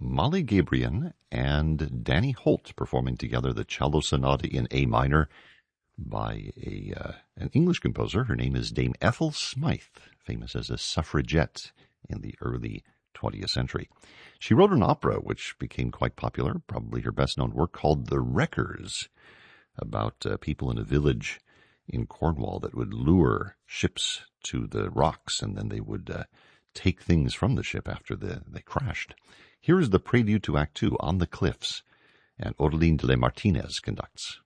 Molly Gabriel and Danny Holt performing together the cello sonata in A minor by an English composer. Her name is Dame Ethel Smythe, famous as a suffragette in the early 20th century. She wrote an opera which became quite popular, probably her best-known work, called The Wreckers, about people in a village in Cornwall that would lure ships to the rocks, and then they would take things from the ship after they crashed. Here is the prelude to Act Two, On the Cliffs, and Orlin de les Martinez conducts.